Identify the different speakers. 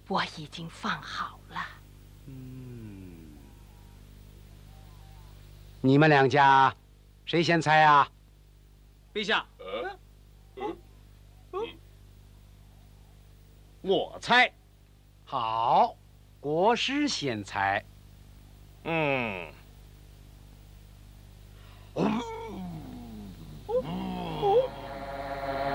Speaker 1: 我已经放好了。
Speaker 2: 你们两家谁先猜啊？
Speaker 3: 陛下，我猜。
Speaker 2: 好，国师先猜。